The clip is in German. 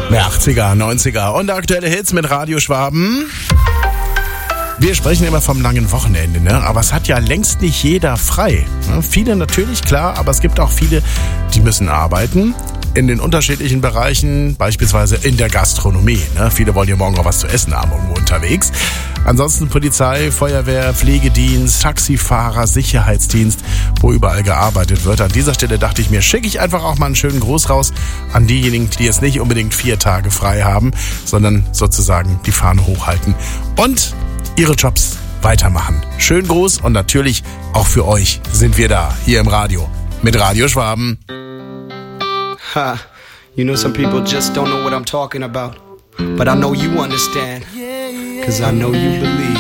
Mehr 80er, 90er und aktuelle Hits mit Radio Schwaben. Wir sprechen immer vom langen Wochenende, ne? Aber es hat ja längst nicht jeder frei. Ne? Viele natürlich, klar, aber es gibt auch viele, die müssen arbeiten. In den unterschiedlichen Bereichen, beispielsweise in der Gastronomie. Ne? Viele wollen ja morgen auch was zu essen haben, irgendwo unterwegs. Ansonsten Polizei, Feuerwehr, Pflegedienst, Taxifahrer, Sicherheitsdienst, wo überall gearbeitet wird. An dieser Stelle dachte ich mir, schicke ich einfach auch mal einen schönen Gruß raus an diejenigen, die jetzt nicht unbedingt 4 Tage frei haben, sondern sozusagen die Fahne hochhalten und ihre Jobs weitermachen. Schönen Gruß und natürlich auch für euch sind wir da, hier im Radio, mit Radio Schwaben. Ha, you know some people just don't know what I'm talking about. But I know you understand, 'cause I know you believe.